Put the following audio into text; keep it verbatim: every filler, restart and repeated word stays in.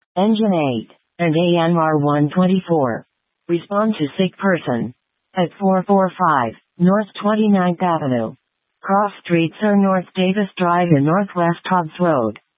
Engine eight, and A N R one twenty-four. Respond to sick person. At four forty-five, North twenty-ninth Avenue. Cross streets are North Davis Drive and Northwest Hobbs Road.